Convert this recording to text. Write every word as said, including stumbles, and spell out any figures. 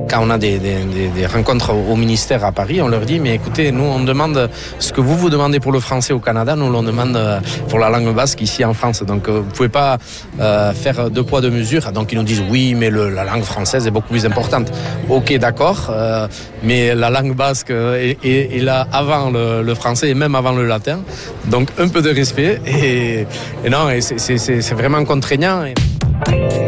quand on a des, des, des, des rencontres au, au ministère à Paris, on leur dit, mais écoutez, nous on demande ce que vous vous demandez pour le français au Canada, nous on demande pour la langue basque ici en France. Donc vous ne pouvez pas euh, faire deux poids deux mesures. Donc ils nous disent, oui, mais le, la langue française est beaucoup plus importante. Ok, d'accord, euh, mais la langue basque est, est, est là avant le, le français et même avant le latin. Donc un peu de respect et, et non, et c'est, c'est, c'est vraiment contraignant.